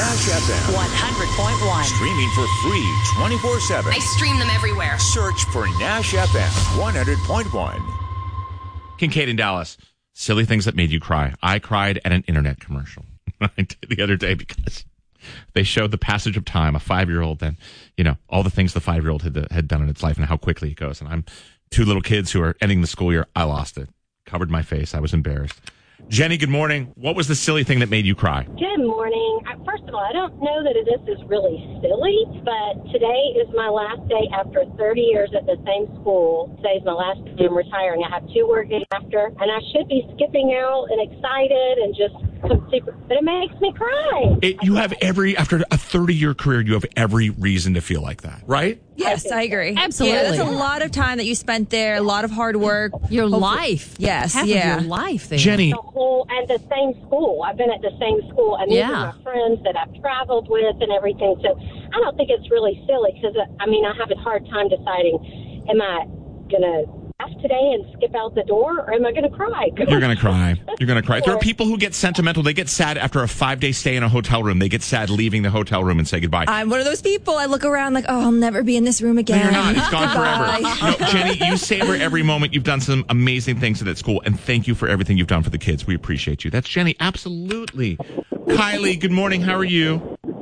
Nash FM. 100.1. Streaming for free 24/7. I stream them everywhere. Search for Nash FM 100.1. Kincaid in Dallas. Silly things that made you cry. I cried at an internet commercial I did the other day because they showed the passage of time, a 5-year-old, and, all the things the 5-year-old had done in its life and how quickly it goes. And I'm 2 little kids who are ending the school year. I lost it. Covered my face. I was embarrassed. Jenny, good morning. What was the silly thing that made you cry? Good morning. First of all, I don't know that this is really silly, but today is my last day after 30 years at the same school. Today's my last day. I'm retiring. I have 2 working after, and I should be skipping out and excited and just super, but it makes me cry. After a 30-year career, you have every reason to feel like that, right? Yes, I agree. Absolutely. Yeah, that's a lot of time that you spent there, a lot of hard work. Your life. Yes, Half of your life there. Jenny. And the same school. I've been at the same school, and these are my friends that I've traveled with and everything. So I don't think it's really silly because, I have a hard time deciding, am I going to laugh today and skip out the door, or am I going to cry? You're going to cry. You're going to cry. There are people who get sentimental. They get sad after a 5-day stay in a hotel room. They get sad leaving the hotel room and say goodbye. I'm one of those people. I look around like, I'll never be in this room again. No, you're not. It's gone forever. No, Jenny, you savor every moment. You've done some amazing things at that school, and thank you for everything you've done for the kids. We appreciate you. That's Jenny. Absolutely. Kylie, good morning. How are you?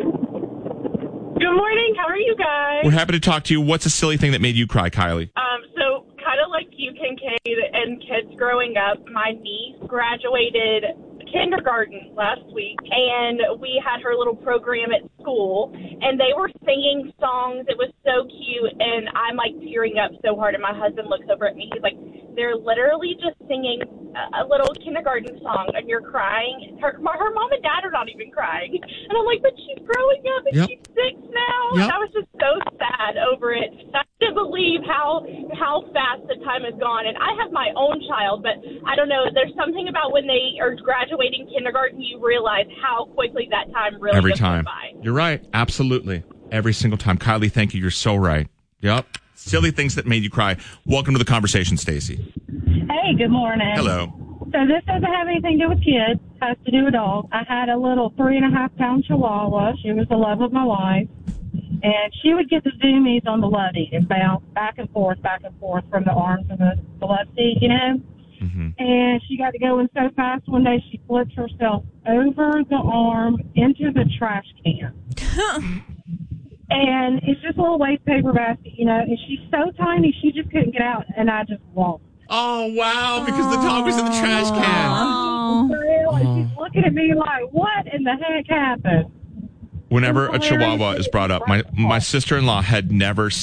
Good morning. How are you guys? We're happy to talk to you. What's a silly thing that made you cry, Kylie? So kind of like you, Kincaid, and kids growing up, my niece graduated kindergarten last week, and we had her little program at school, and they were singing songs. It was so cute, and I'm like tearing up so hard, and my husband looks over at me. He's like, they're literally just singing a little kindergarten song, and you're crying. Her mom and dad are not even crying, and I'm like, but she's growing up, and she's 6 now. Yep. And I was just so sad over it. I can't believe how fast the time has gone, and I have my own child, but I don't know, there's something about when they are graduating kindergarten, you realize how quickly that time really Every goes time. by. You're right. Absolutely. Every single time. Kylie, thank you. You're so right. Yep. Silly things that made you cry. Welcome to the conversation, Stacy. Hey, good morning. Hello. So this doesn't have anything to do with kids. It has to do with dogs. I had a little 3.5-pound Chihuahua. She was the love of my life. And she would get the zoomies on the Luddy and bounce back and forth from the arms of the lefty, Mm-hmm. And she got to going so fast one day she flipped herself over the arm into the trash can. And it's just a little waste paper basket, and she's so tiny she just couldn't get out, and I just walked. Oh, wow, because the dog was in the trash can. She's looking at me like, what in the heck happened? Whenever a Chihuahua is brought up, my sister-in-law had never